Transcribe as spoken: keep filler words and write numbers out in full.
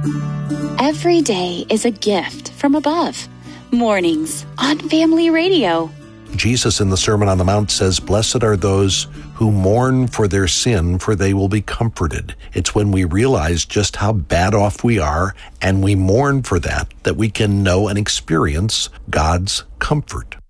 Every day is a gift from above. Mornings on Family Radio. Jesus in the Sermon on the Mount says, "Blessed are those who mourn for their sin, for they will be comforted." It's when we realize just how bad off we are, and we mourn for that, that we can know and experience God's comfort.